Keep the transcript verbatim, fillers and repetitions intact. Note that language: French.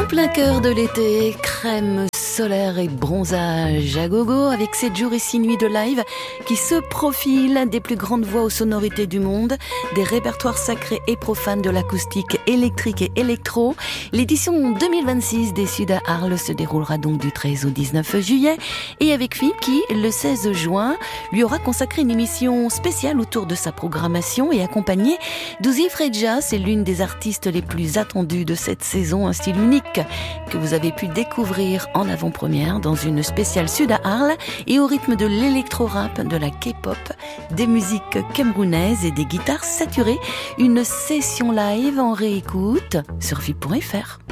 plein cœur de l'été, crème solaire et bronzage à gogo avec sept jours et six nuits de live qui se profilent, des plus grandes voix aux sonorités du monde, des répertoires sacrés et profanes de l'acoustique électrique et électro. L'édition deux mille vingt-six des Sud à Arles se déroulera donc du treize au dix-neuf juillet et avec Philippe qui, le seize juin, lui aura consacré une émission spéciale autour de sa programmation et accompagné d'Ouzi Freja. C'est l'une des artistes les plus attendues de cette saison, un style unique que vous avez pu découvrir en avant-première dans une spéciale Sud à Arles et au rythme de l'électro-rap, de la K-pop, des musiques camerounaises et des guitares saturées. Une session live en réécoute sur F I P point F R.